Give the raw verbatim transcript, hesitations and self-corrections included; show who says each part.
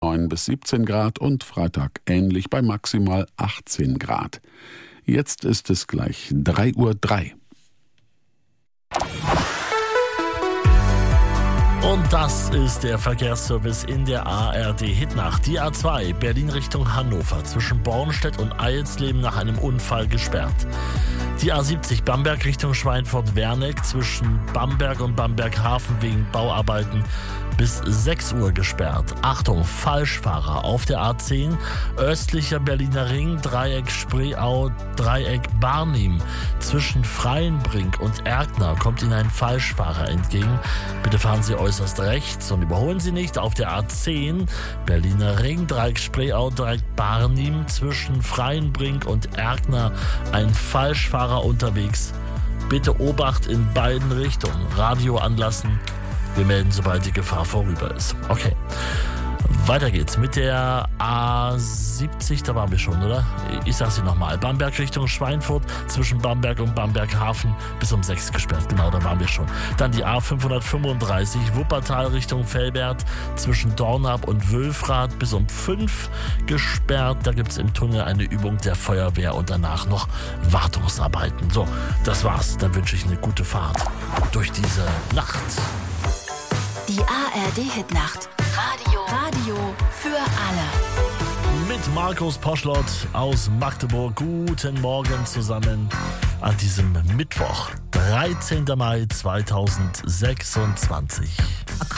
Speaker 1: neun bis siebzehn Grad und Freitag ähnlich bei maximal achtzehn Grad. Jetzt ist es gleich drei Uhr drei.
Speaker 2: Und das ist der Verkehrsservice in der A R D-Hitnacht. Die A zwei, Berlin Richtung Hannover, zwischen Bornstedt und Eilsleben nach einem Unfall gesperrt. Die A siebzig, Bamberg Richtung Schweinfurt-Werneck, zwischen Bamberg und Bamberg-Hafen wegen Bauarbeiten bis sechs Uhr gesperrt. Achtung, Falschfahrer auf der A zehn, östlicher Berliner Ring, Dreieck Spreeau, Dreieck Barnim. Zwischen Freienbrink und Erkner kommt Ihnen ein Falschfahrer entgegen. Bitte fahren Sie äußerst rechts und überholen Sie nicht. Auf der A zehn, Berliner Ring, Dreieck Spreeau, Dreieck Barnim. Zwischen Freienbrink und Erkner ein Falschfahrer unterwegs. Bitte Obacht in beiden Richtungen. Radio anlassen. Wir melden, sobald die Gefahr vorüber ist. Okay. Weiter geht's mit der A siebzig, da waren wir schon, oder? Ich sag's Ihnen nochmal. Bamberg Richtung Schweinfurt, zwischen Bamberg und Bamberg-Hafen bis um sechs gesperrt. Genau, da waren wir schon. Dann die A fünfhundertfünfunddreißig, Wuppertal Richtung Velbert, zwischen Dornap und Wülfrath bis um fünf gesperrt. Da gibt's im Tunnel eine Übung der Feuerwehr und danach noch Wartungsarbeiten. So, das war's. Dann wünsche ich eine gute Fahrt durch diese Nacht.
Speaker 3: Die A R D-Hitnacht. Radio. Radio für alle.
Speaker 2: Mit Markus Poschlott aus Magdeburg. Guten Morgen zusammen an diesem Mittwoch, dreizehnten Mai zweitausendsechsundzwanzig.